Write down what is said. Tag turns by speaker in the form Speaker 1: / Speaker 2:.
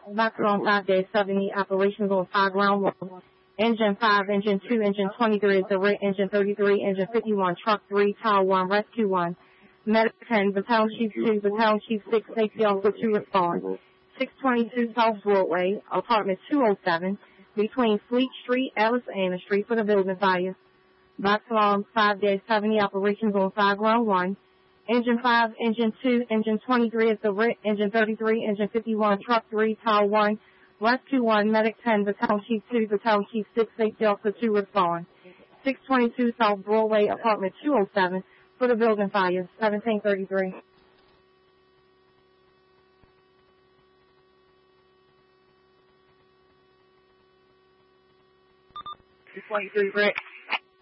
Speaker 1: Boxer on 5-70, operations on 5 round 1. Engine 5, engine 2, engine 23 is the red, engine 33, engine 51, truck 3, tower 1, rescue 1. Medic 10, battalion chief 2, battalion chief 6, safety officer 2 respond. 622 South Broadway, apartment 207, between Fleet Street, Alice Anna Street for the building fire. Box alarm 5-70, operations on 5 round 1. Engine 5, engine 2, engine 23 is the red, engine 33, engine 51, truck 3, tower 1, rescue 1, medic 10, battalion chief 2, battalion chief 6, safety officer 2 respond. 622 South Broadway, apartment 207 for the building fire, 1733. 223 Brick.